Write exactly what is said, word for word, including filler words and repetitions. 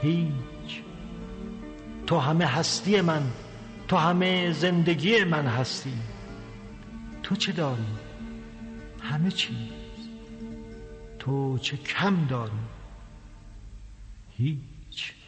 هیچ. تو همه هستی من، تو همه زندگی من هستی. تو چه داری؟ همه چیز. تو چه کم داری؟ هیچ.